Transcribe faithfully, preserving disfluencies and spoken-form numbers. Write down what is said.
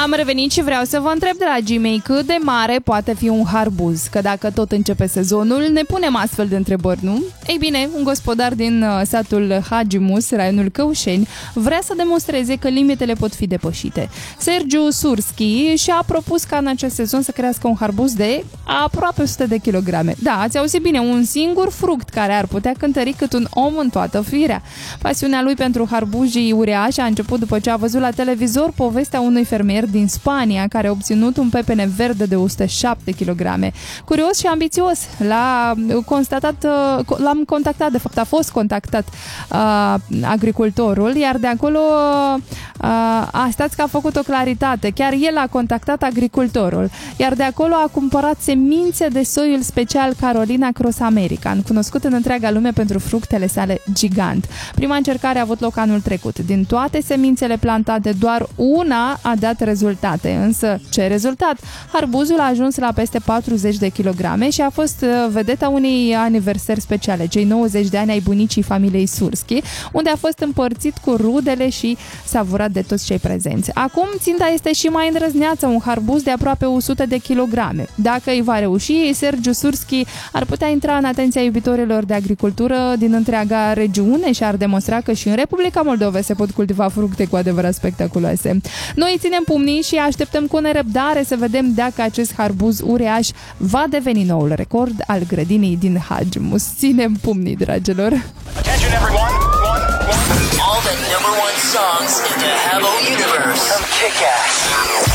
Am revenit și vreau să vă întreb, dragii mei, cât de mare poate fi un harbuz? Că dacă tot începe sezonul, ne punem astfel de întrebări, nu? Ei bine, un gospodar din satul Hagimus, raionul Căușeni, vrea să demonstreze că limitele pot fi depășite. Sergiu Surski și-a propus ca în acest sezon să crească un harbuz de aproape o sută de kilograme. Da, ați auzit bine, un singur fruct care ar putea cântări cât un om în toată firea. Pasiunea lui pentru harbuzii uriași a început după ce a văzut la televizor povestea unui fermier din Spania care a obținut un pepene verde de o sută șapte kilograme. Curios și ambițios, l-a constatat, l-am contactat, de fapt a fost contactat uh, agricultorul, iar de acolo uh, a stați că a făcut o claritate. Chiar el a contactat agricultorul, iar de acolo a cumpărat semințe de soiul special Carolina Cross American, cunoscut în întreaga lume pentru fructele sale gigant. Prima încercare a avut loc anul trecut. Din toate semințele plantate, doar una a dat rezultate. Însă, ce rezultat? Harbuzul a ajuns la peste patruzeci de kilograme și a fost vedeta unei aniversări speciale, cei nouăzeci de ani ai bunicii familiei Surski, unde a fost împărțit cu rudele și savurat de toți cei prezenți. Acum, ținta este și mai îndrăzneață, un harbuz de aproape o sută de kilograme. Dacă îi va reuși, Sergiu Surski ar putea intra în atenția iubitorilor de agricultură din întreaga regiune și ar demonstra că și în Republica Moldova se pot cultiva fructe cu adevărat spectaculoase. Noi ținem pumnii și așteptăm cu nerăbdare să vedem dacă acest harbuz uriaș va deveni noul record al grădinii din Hagimus. Ținem pumnii, dragilor! Attention everyone! One, one. All the number one songs in the Hello Universe. From Kick-Ass.